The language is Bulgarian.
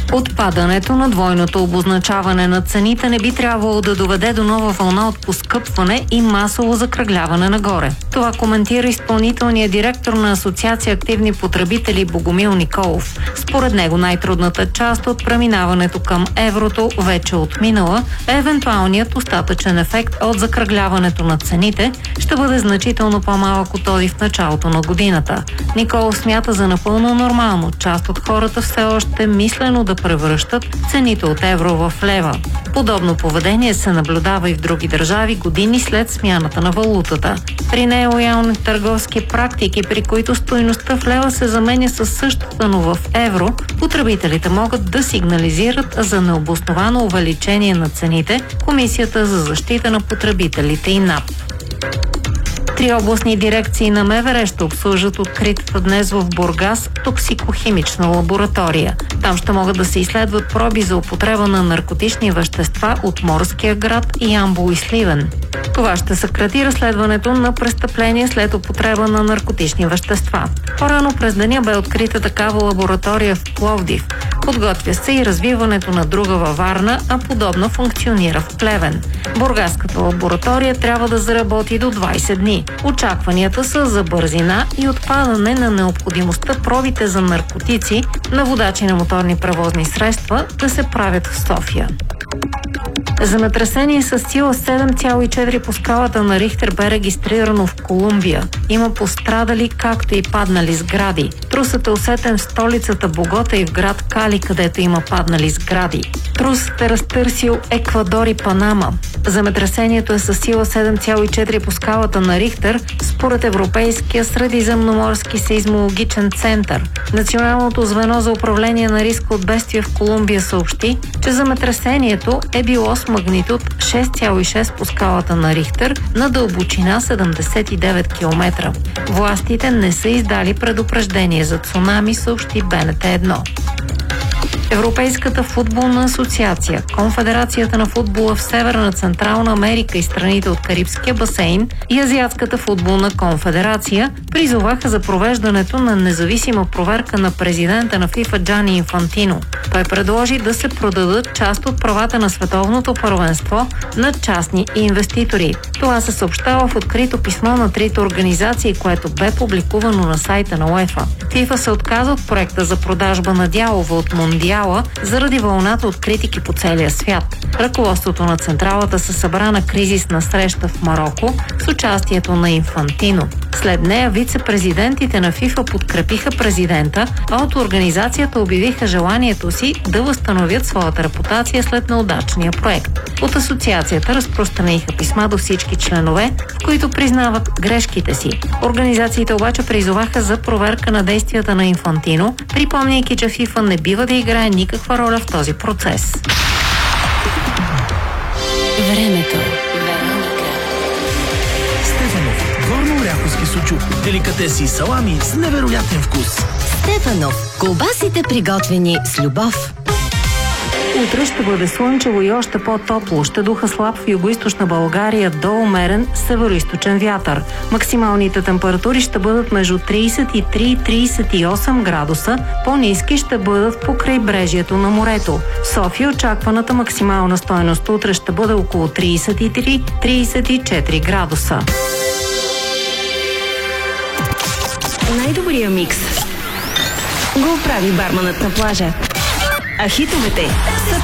Отпадането на двойното обозначаване на цените не би трябвало да доведе до нова вълна от поскъпване и масово закръгляване нагоре. Това коментира изпълнителният директор на Асоциация активни потребители Богомил Николов. Според него най-трудната част от преминаването към еврото вече отминала, евентуалният остатъчен ефект от закръгляването на цените ще бъде значително по-малък от този в началото на годината. Николов смята за напълно нормално част от хората все още мислено да превръщат цените от евро в лева. Подобно поведение се наблюдава и в други държави години след смяната на валутата. При нелоялни търговски практики, при които стойността в лева се заменя с същата, но в евро, потребителите могат да сигнализират за необосновано увеличение на цените Комисията за защита на потребителите и НАП. 3 областни дирекции на МВР ще обслужат откритата днес в Бургас токсикохимична лаборатория. Там ще могат да се изследват проби за употреба на наркотични вещества от Морския град, Ямбол и Сливен. Това ще съкрати разследването на престъпления след употреба на наркотични вещества. По-рано през деня бе открита такава лаборатория в Пловдив. Подготвя се и развиването на друга във Варна, а подобно функционира в Плевен. Бургаската лаборатория трябва да заработи до 20 дни. Очакванията са за бързина и отпадане на необходимостта пробите за наркотици на водачи на моторни превозни средства да се правят в София. Земетресение с сила 7,4 по скалата на Рихтер бе регистрирано в Колумбия. Има пострадали, както и паднали сгради. Трусът е усетен в столицата Богота и в град Кали, където има паднали сгради. Трусът е разтърсил Еквадор и Панама. Земетресението е с сила 7,4 по скалата на Рихтер, според Европейския средиземноморски сейзмологичен център. Националното звено за управление на риска от бедствия в Колумбия съобщи, че земетресението е било с магнитуд 6,6 по скалата на Рихтер на дълбочина 79 км. Властите не са издали предупреждение за цунами, съобщи БНТ1. Европейската футболна асоциация, Конфедерацията на футбола в Северна Централна Америка и страните от Карибския басейн и Азиатската футболна конфедерация призоваха за провеждането на независима проверка на президента на ФИФА Джани Инфантино. Той предложи да се продадат част от правата на световното първенство на частни инвеститори. Това се съобщава в открито писмо на трите организации, което бе публикувано на сайта на УЕФА. ФИФА се отказа от проекта за продажба на дялове от Мондиала заради вълната от критики по целия свят. Ръководството на централата се събра на кризисна среща в Мароко с участието на Инфантино. След нея вице-президентите на ФИФА подкрепиха президента, а от организацията обявиха желанието си да възстановят своята репутация след неудачния проект. От асоциацията разпространиха писма до всички членове, в които признават грешките си. Организациите обаче призоваха за проверка на действията на Инфантино, припомняйки, че ФИФА не бива да играе никаква роля в този процес. Времето. Стефанов. Горно-оряховски сучук. Деликатеси и салами с невероятен вкус. Стефанов. Колбасите приготвени с любов. Утре ще бъде слънчево и още по-топло. Ще духа слаб в югоизточна България до умерен североизточен вятър. Максималните температури ще бъдат между 33 и 38 градуса. По-ниски ще бъдат по крайбрежието на морето. В София очакваната максимална стойност утре ще бъде около 33-34 градуса. Най-добрия микс го прави барманът на плажа. А хитовете са